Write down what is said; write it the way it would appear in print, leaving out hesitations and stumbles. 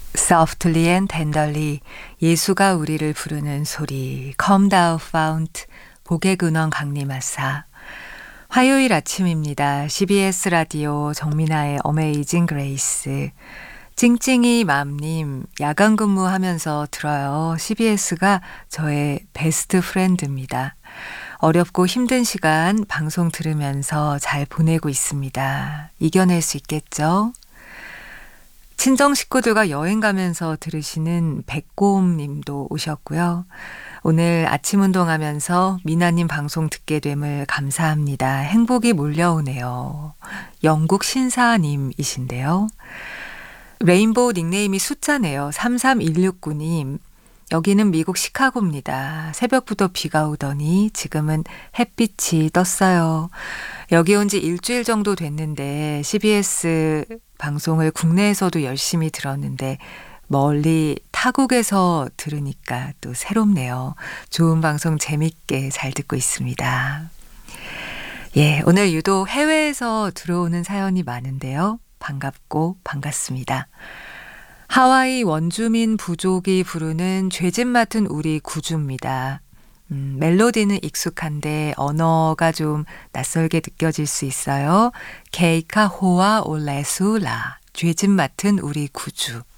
Softly and tenderly 예수가 우리를 부르는 소리 Come thou fount 복의 근원 강림하사. 화요일 아침입니다. CBS 라디오 정민아의 어메이징 그레이스. 찡찡이 맘님 야간 근무하면서 들어요. CBS가 저의 베스트 프렌드입니다. 어렵고 힘든 시간 방송 들으면서 잘 보내고 있습니다. 이겨낼 수 있겠죠? 친정 식구들과 여행 가면서 들으시는 백고음 님도 오셨고요. 오늘 아침 운동하면서 미나님 방송 듣게 됨을 감사합니다. 행복이 몰려오네요. 영국 신사님이신데요. 레인보우 닉네임이 숫자네요. 33169님. 여기는 미국 시카고입니다. 새벽부터 비가 오더니 지금은 햇빛이 떴어요. 여기 온 지 일주일 정도 됐는데 CBS 방송을 국내에서도 열심히 들었는데 멀리 타국에서 들으니까 또 새롭네요. 좋은 방송 재밌게 잘 듣고 있습니다. 예, 오늘 유독 해외에서 들어오는 사연이 많은데요. 반갑고 반갑습니다. 하와이 원주민 부족이 부르는 죄짓 맡은 우리 구주입니다. 멜로디는 익숙한데 언어가 좀 낯설게 느껴질 수 있어요. 케이카 호아 올레수라 죄짓 맡은 우리 구주.